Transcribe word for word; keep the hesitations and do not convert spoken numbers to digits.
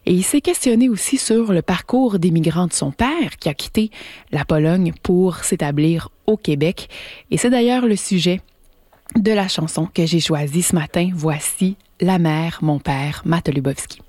Et il s'est questionné aussi sur le parcours des migrants de son père qui a quitté la Pologne pour s'établir au Québec. Et c'est d'ailleurs le sujet de la chanson que j'ai choisie ce matin. Voici La mère, mon père, Matt Lubowski.